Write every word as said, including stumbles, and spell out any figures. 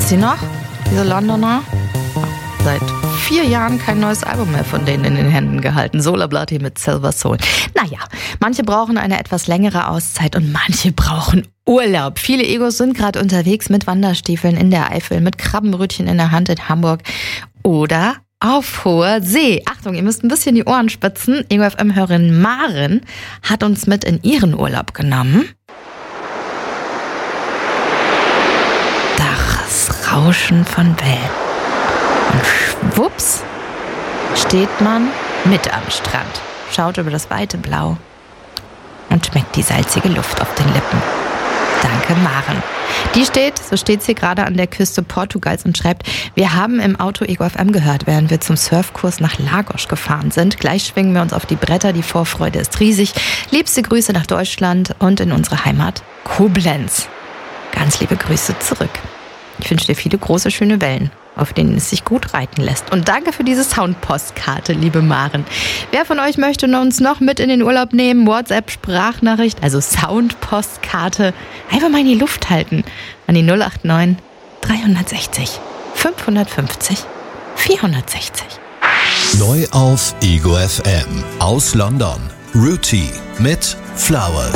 Wisst ihr noch? Diese Londoner? Seit vier Jahren kein neues Album mehr von denen in den Händen gehalten. Solar Bloody mit Silver Soul. Naja, manche brauchen eine etwas längere Auszeit und manche brauchen Urlaub. Viele Egos sind gerade unterwegs mit Wanderstiefeln in der Eifel, mit Krabbenbrötchen in der Hand in Hamburg oder auf hoher See. Achtung, ihr müsst ein bisschen die Ohren spitzen. Ego F M-Hörerin Maren hat uns mit in ihren Urlaub genommen. Das Rauschen von Wellen. Und schwupps steht man mit am Strand, schaut über das weite Blau und schmeckt die salzige Luft auf den Lippen. Danke, Maren. Die steht, so steht sie gerade an der Küste Portugals und schreibt, wir haben im Auto Ego F M gehört, während wir zum Surfkurs nach Lagos gefahren sind. Gleich schwingen wir uns auf die Bretter, die Vorfreude ist riesig. Liebste Grüße nach Deutschland und in unsere Heimat Koblenz. Ganz liebe Grüße zurück. Ich wünsche dir viele große, schöne Wellen, auf denen es sich gut reiten lässt. Und danke für diese Soundpostkarte, liebe Maren. Wer von euch möchte uns noch mit in den Urlaub nehmen? WhatsApp-Sprachnachricht, also Soundpostkarte. Einfach mal in die Luft halten. An die null acht neun dreihundertsechzig fünfhundertfünfzig vierhundertsechzig. Neu auf Ego F M. Aus London. Ruti mit Flowers.